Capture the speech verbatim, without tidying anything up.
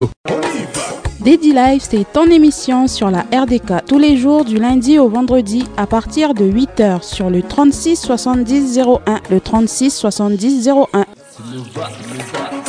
Dédi Live, c'est ton émission sur la R D K tous les jours du lundi au vendredi à partir de huit heures sur le trente-six soixante-dix zéro un, le trente-six soixante-dix zéro un.